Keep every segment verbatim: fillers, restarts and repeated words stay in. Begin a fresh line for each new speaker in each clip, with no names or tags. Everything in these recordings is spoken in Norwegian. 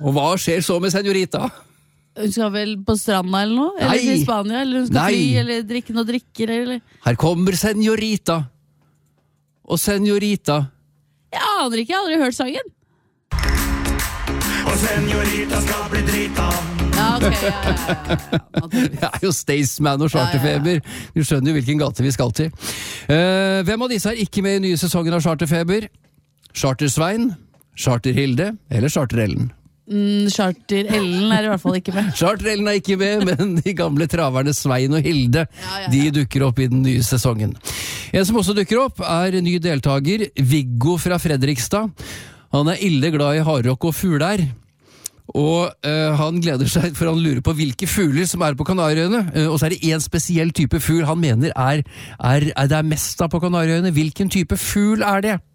Og hva skjer så med Senorita?
Hun skal vel på stranda eller noe? Eller
Nei.
til Spania? Eller hun skal
Nei.
fly, eller drikke noe drikker? Eller?
Her kommer Senorita. Og Senorita.
Jeg aner ikke, jeg har aldri hørt sangen.
Og Senorita skal bli drita.
Ja, ok, ja, ja, ja, ja.
Det er jo Staysman og Charterfeber. Du skjønner jo hvilken gate vi skal til. Uh, hvem av disse er ikke med i nye sesongen av Charterfeber? Charter-Svein, Charter-Hilde eller Charter-Ellen?
Mm, Charter-Ellen er i hvert fall ikke med.
Charter-Ellen er ikke med, men de gamle traverne Svein og Hilde,
Ja, ja, ja.
de dukker opp i den nye sesongen. En som også dukker opp er ny deltaker, Viggo fra Fredrikstad. Han er ille glad i hardrock og fugler. Og øh, han gleder seg, for han lurer på hvilke fugler som er på Kanariøyene. Uh, og så er det en spesiell type fugl han mener er, er, er det er mest av på Kanariøyene. Hvilken type fugl er det?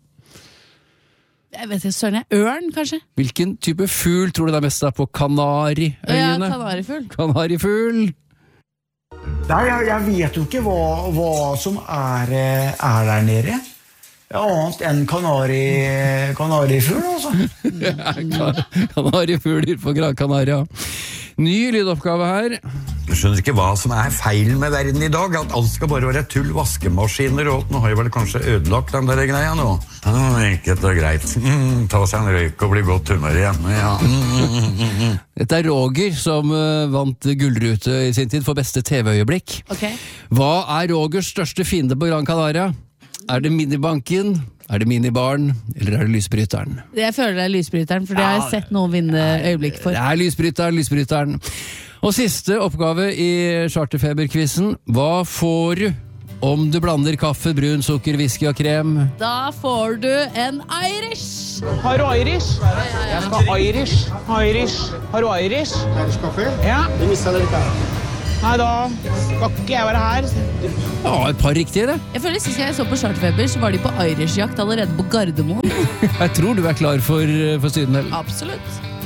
Jeg vet ikke, søren jeg. Ørn, kanskje?
Hvilken type fugl tror du det er mest av på Kanariøyene?
Ja, kanarifugl.
Kanarifugl.
Nei, jeg, jeg vet jo ikke hva, hva som er, eh, er der nede. Annet enn kanari, kanarifugl, altså.
Kanarifugler på Gran Canaria. Ny lydoppgave her.
Jeg skjønner ikke hva som er feilen med verden i dag. At alt skal bare være tull, vaskemaskiner og alt. Nå har jeg vel kanskje ødelagt den der greia nå. Ja, enkelt og greit. Mm, ta seg en røyk og bli godt humør igjen. Ja. Mm.
Dette er Roger som uh, vant gullrute i sin tid for beste T V-øyeblikk.
Ok.
Hva er Rogers største fiende på Gran Canaria? Er det minibanken, er det minibaren, eller er det lysbryteren?
Jeg føler det er lysbryteren, for det har jeg sett noen vinne øyeblikk for.
Det er lysbryteren, lysbryteren. Og siste oppgave i Charterfeber-quizen. Hva får du om du blander kaffe, brun sukker, whisky og krem?
Da får du en Irish!
Har du Irish? Jeg skal ha Irish. Irish. Har du Irish?
Irish kaffe?
Ja.
Det mistet dere ikke.
Nei, da skal ikke jeg være her.
Ja, et par riktige det.
Jeg føler sist jeg så på Charterfeber, så var de på Irish-jakt allerede på Gardermoen.
Jeg tror du er klar for, for Syden, eller?
Absolutt.